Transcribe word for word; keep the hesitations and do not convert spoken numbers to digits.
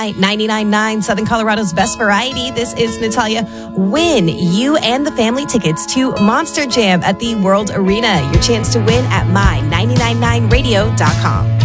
My ninety-nine point nine, Southern Colorado's best variety. This is Natalia. Win you and the family tickets to Monster Jam at the World Arena. Your chance to win at my nine nine nine radio dot com.